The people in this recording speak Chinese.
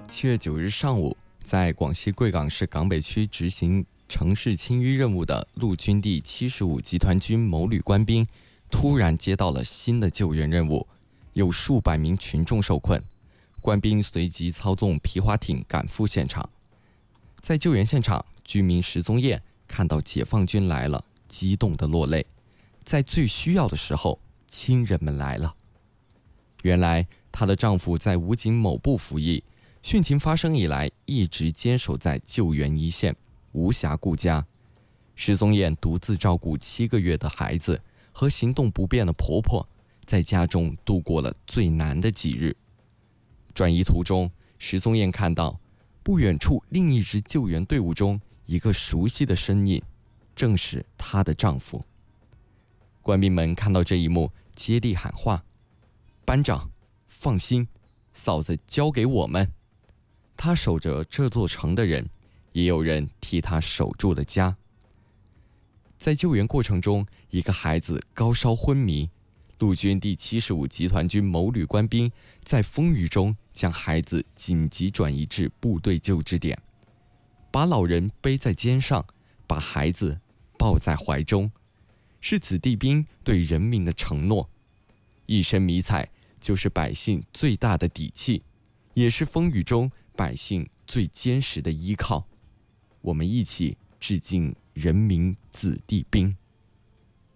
7月9日上午，在广西贵港市港北区执行城市清淤任务的陆军第75集团军某旅官兵突然接到了新的救援任务，有数百名群众受困，官兵随即操纵皮划艇赶赴现场。在救援现场，居民石宗艳看到解放军来了，激动地落泪。在最需要的时候，亲人们来了。原来她的丈夫在武警某部服役，汛情发生以来一直坚守在救援一线，无暇顾家。石宗艳独自照顾7个月的孩子和行动不便的婆婆，在家中度过了最难的几日。转移途中，石宗艳看到不远处另一支救援队伍中一个熟悉的身影，正是她的丈夫。官兵们看到这一幕，接力喊话：班长，放心，嫂子交给我们。他守着这座城的人，也有人替他守住了家。在救援过程中，一个孩子高烧昏迷，陆军第75集团军某旅官兵在风雨中将孩子紧急转移至部队救治点，把老人背在肩上，把孩子抱在怀中，是子弟兵对人民的承诺。一身迷彩就是百姓最大的底气，也是风雨中百姓最坚实的依靠。我们一起致敬人民子弟兵。